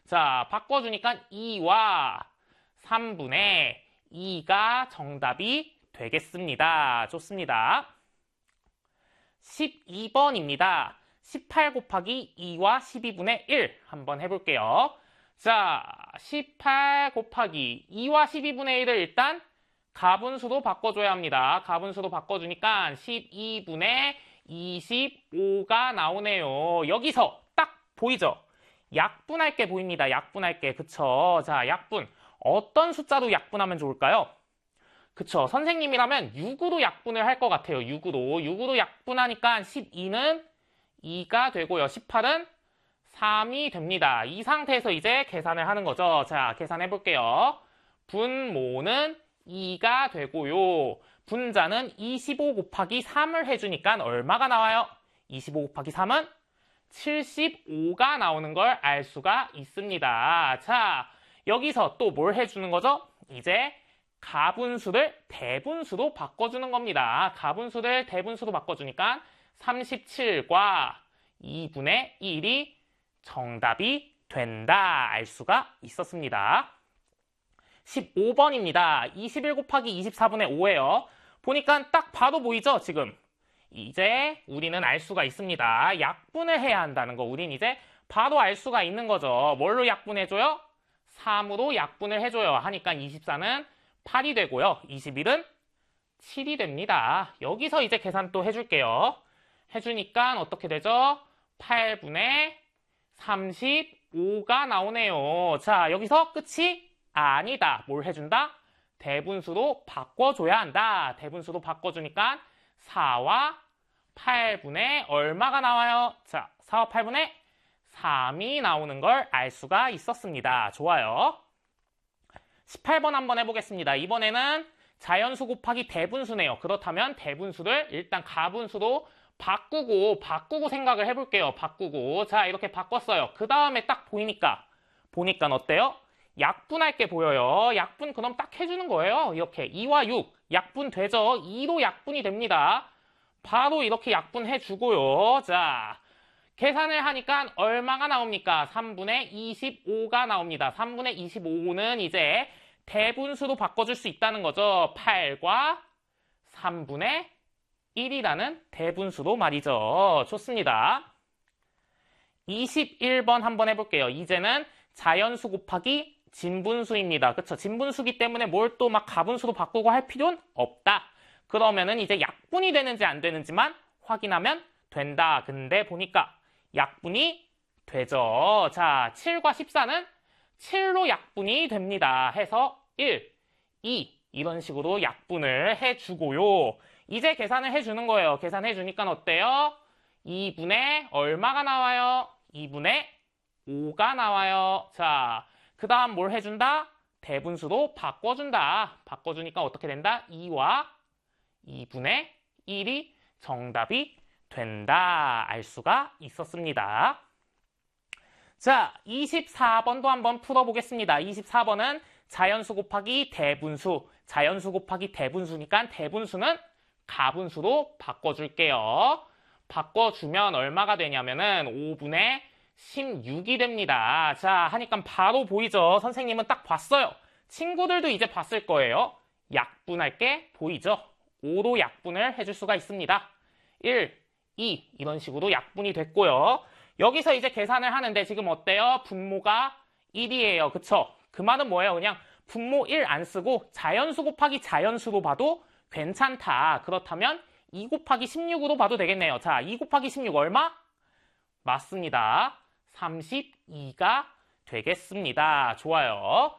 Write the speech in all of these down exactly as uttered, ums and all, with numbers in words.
자, 바꿔주니까 이와 삼분의 이가 정답이 되겠습니다. 좋습니다. 십이 번입니다. 십팔 곱하기 이와 십이분의 일 한번 해볼게요. 자, 십팔 곱하기 이와 십이분의 일을 일단 가분수로 바꿔줘야 합니다. 가분수로 바꿔주니까 십이분의 이십오가 나오네요. 여기서 딱 보이죠? 약분할 게 보입니다. 약분할 게. 그쵸? 자, 약분. 어떤 숫자로 약분하면 좋을까요? 그쵸. 선생님이라면 육으로 약분을 할 것 같아요. 육으로. 육으로 약분하니까 십이는 이가 되고요. 십팔은 삼이 됩니다. 이 상태에서 이제 계산을 하는 거죠. 자, 계산해 볼게요. 분모는 이가 되고요. 분자는 이십오 곱하기 삼을 해주니까 얼마가 나와요? 이십오 곱하기 삼은 칠십오가 나오는 걸 알 수가 있습니다. 자, 여기서 또 뭘 해주는 거죠? 이제 가분수를 대분수로 바꿔주는 겁니다. 가분수를 대분수로 바꿔주니까 삼십칠과 이분의 일이 정답이 된다 알 수가 있었습니다. 십오 번입니다. 이십일 곱하기 이십사분의 오예요. 보니까 딱 봐도 보이죠? 지금. 이제 우리는 알 수가 있습니다. 약분을 해야 한다는 거. 우린 이제 바로 알 수가 있는 거죠. 뭘로 약분해줘요? 삼으로 약분을 해줘요. 하니까 이십사는 팔이 되고요. 이십일은 칠이 됩니다. 여기서 이제 계산 또 해줄게요. 해주니까 어떻게 되죠? 팔분의 삼십오가 나오네요. 자, 여기서 끝이 아니다. 뭘 해준다? 대분수로 바꿔줘야 한다. 대분수로 바꿔주니까 사와 팔분의 얼마가 나와요? 자, 사와 팔분의 삼이 나오는 걸 알 수가 있었습니다. 좋아요. 십팔 번 한번 해보겠습니다. 이번에는 자연수 곱하기 대분수네요. 그렇다면 대분수를 일단 가분수로 바꾸고 바꾸고 생각을 해볼게요. 바꾸고. 자, 이렇게 바꿨어요. 그 다음에 딱 보이니까 보니까 어때요? 약분할 게 보여요. 약분 그럼 딱 해주는 거예요. 이렇게 이와 육 약분 되죠? 이로 약분이 됩니다. 바로 이렇게 약분해주고요. 자, 계산을 하니까 얼마가 나옵니까? 삼분의 이십오가 나옵니다. 삼분의 이십오는 이제 대분수로 바꿔줄 수 있다는 거죠. 팔과 삼분의 일이라는 대분수로 말이죠. 좋습니다. 이십일 번 한번 해볼게요. 이제는 자연수 곱하기 진분수입니다. 그쵸? 진분수기 때문에 뭘 또 막 가분수로 바꾸고 할 필요는 없다. 그러면은 이제 약분이 되는지 안 되는지만 확인하면 된다. 근데 보니까 약분이 되죠. 자, 칠과 십사는 칠로 약분이 됩니다. 해서 일, 이 이런 식으로 약분을 해주고요. 이제 계산을 해주는 거예요. 계산해주니까 어때요? 이분의 얼마가 나와요? 이분의 오가 나와요. 자, 그 다음 뭘 해준다? 대분수로 바꿔준다. 바꿔주니까 어떻게 된다? 이와 이분의 일이 정답이 된다. 알 수가 있었습니다. 자, 이십사 번도 한번 풀어보겠습니다. 이십사 번은 자연수 곱하기 대분수. 자연수 곱하기 대분수니까 대분수는 가분수로 바꿔줄게요. 바꿔주면 얼마가 되냐면은 오분의 십육이 됩니다. 자, 하니까 바로 보이죠? 선생님은 딱 봤어요. 친구들도 이제 봤을 거예요. 약분할 게 보이죠? 오로 약분을 해줄 수가 있습니다. 일, 이 이런 식으로 약분이 됐고요. 여기서 이제 계산을 하는데 지금 어때요? 분모가 일이에요. 그쵸? 그 말은 뭐예요? 그냥 분모 일 안 쓰고 자연수 곱하기 자연수로 봐도 괜찮다. 그렇다면 이 곱하기 십육으로 봐도 되겠네요. 자, 이 곱하기 십육 얼마? 맞습니다. 삼십이가 되겠습니다. 좋아요.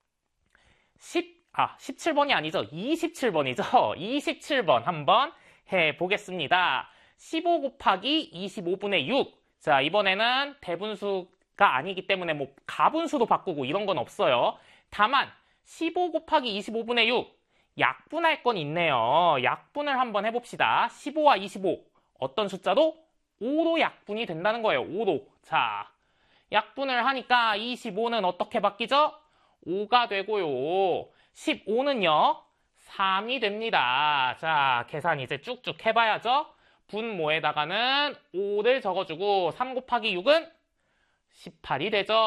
십, 아, 십칠 번이 아니죠. 이십칠 번이죠. 이십칠 번 한번 해보겠습니다. 십오 곱하기 이십오분의 육. 자, 이번에는 대분수가 아니기 때문에 뭐 가분수로 바꾸고 이런 건 없어요. 다만 십오 곱하기 이십오분의 육. 약분할 건 있네요. 약분을 한번 해봅시다. 십오와 이십오. 어떤 숫자로? 오로 약분이 된다는 거예요. 오로. 자, 약분을 하니까 이십오는 어떻게 바뀌죠? 오가 되고요. 십오는요. 삼이 됩니다. 자, 계산 이제 쭉쭉 해봐야죠. 분모에다가는 오를 적어주고 삼 곱하기 육은 십팔이 되죠.